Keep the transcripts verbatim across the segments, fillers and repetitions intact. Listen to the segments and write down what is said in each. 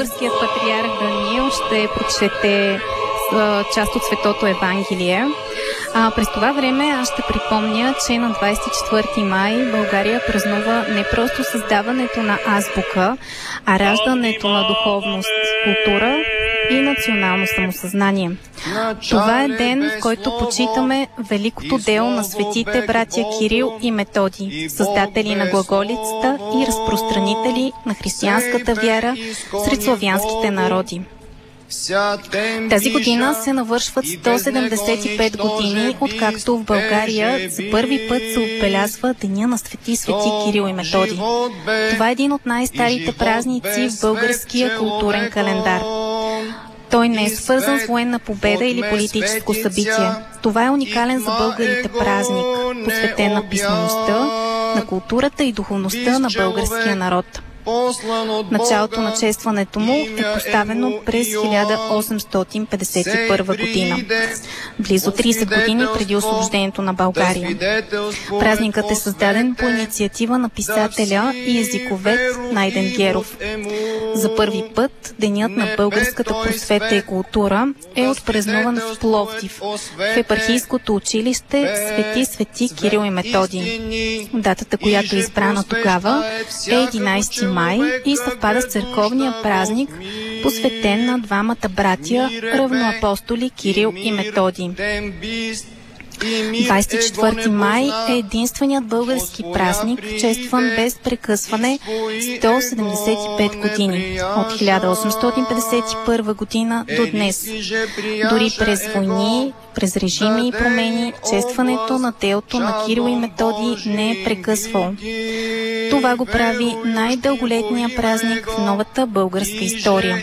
Българският патриарх Даниил ще прочете част от Светото Евангелие. А през това време аз ще припомня, че на двадесет и четвърти май България празнува не просто създаването на азбука, а раждането на духовност, култура и национално самосъзнание. Това е ден, в който почитаме великото дело на светите братя Кирил и Методий, създатели на глаголицата и разпространители на християнската вяра сред славянските народи. Тази година се навършват сто седемдесет и пет години, откакто в България за първи път се отбелязва Деня на свети свети Кирил и Методий. Това е един от най-старите празници в българския културен календар. Той не е свързан с военна победа или политическо събитие. Това е уникален за българите празник, посветен на писмеността, на културата и духовността на българския народ. Началото на честването му е поставено през хиляда осемстотин петдесет и първа година, близо тридесет години преди освобождението на България. Празникът е създаден по инициатива на писателя и езиковед Найден Геров. За първи път Денят на българската просвета и култура е отпразнуван в Пловдив, в епархийското училище Свети свети Кирил и Методий. Датата, която е избрана тогава, е единадесети май и съвпада с църковния празник, посветен на двамата братя, равноапостоли Кирил и Методий. двадесет и четвърти май е единственият български празник, честван без прекъсване сто седемдесет и пет години, от хиляда осемстотин петдесет и първа година до днес. Дори през войни, през режими и промени, честването на делото на Кирил и Методий не е прекъсвало. Това го прави най-дълголетния празник в новата българска история.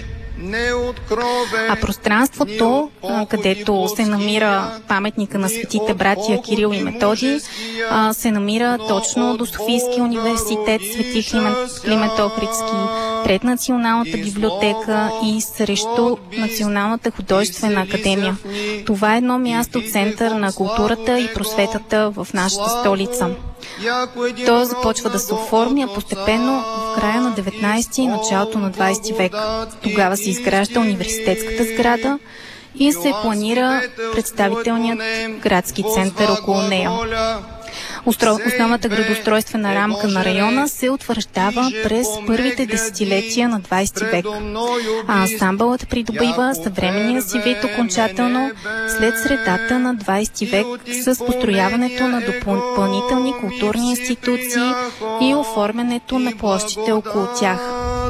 А пространството, където се намира паметника на светите братия Кирил и Методий, се намира точно до Софийския университет Свети Климент Охридски, пред Националната библиотека и срещу Националната художествена академия. Това е едно място, център на културата и просветата в нашата столица. То започва да се оформя постепенно в края на деветнадесети и началото на двадесети век. Тогава се изгражда университетската сграда и се планира представителният градски център около нея. Основната градоустройствена рамка на района се утвърждава през първите десетилетия на двадесети век, а ансамбълът придобива съвременния си вид окончателно след средата на двадесети век с построяването на допълнителни културни институции и оформянето на площите около тях.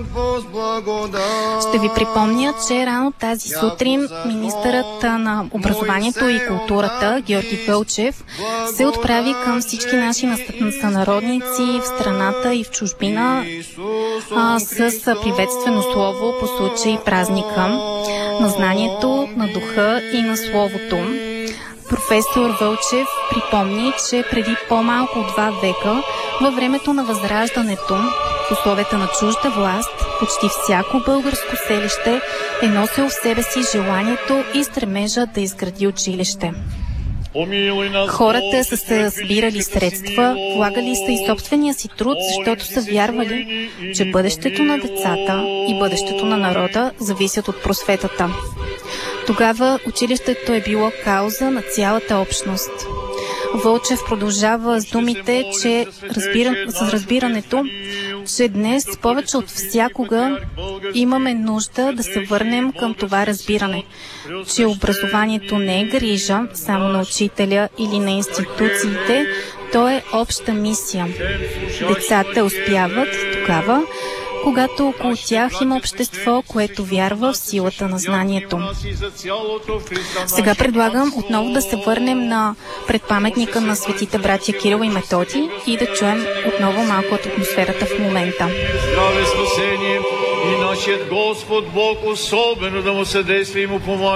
Ще ви припомня, че рано тази сутрин министърът на образованието и културата Георги Вълчев се отправи към всички наши сънародници в страната и в чужбина а, с приветствено слово по случай празника на знанието, на духа и на словото. Професор Вълчев припомни, че преди по-малко от два века, във времето на Възраждането, в условията на чужда власт, почти всяко българско селище е носило в себе си желанието и стремежа да изгради училище. Хората са се събирали средства, влагали са и собствения си труд, защото са вярвали, че бъдещето на децата и бъдещето на народа зависят от просветата. Тогава училището е било кауза на цялата общност. Вълчев продължава с думите, че разбира... с разбирането, че днес повече от всякога имаме нужда да се върнем към това разбиране, че образованието не е грижа само на учителя или на институциите, то е обща мисия. Децата успяват тогава, когато около тях има общество, което вярва в силата на знанието. Сега предлагам отново да се върнем на предпаметника на светите братя Кирил и Методий и да чуем отново малко от атмосферата в момента. Здраве спасение и нашият Господ Бог особено да му съдейства и му помага.